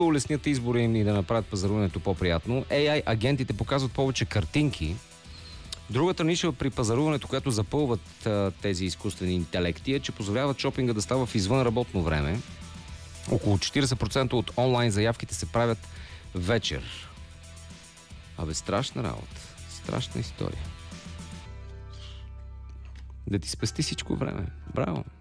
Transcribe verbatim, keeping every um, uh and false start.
улеснят избора им и да направят пазаруването по-приятно. Ей ай агентите показват повече картинки. Другата ниша при пазаруването, която запълват а, тези изкуствени интелекти, е, че позволяват шопинга да става в извън работно време. Около четирийсет процента от онлайн заявките се правят вечер. Абе, страшна работа. Страшна история. Да ти спести всичко време. Браво!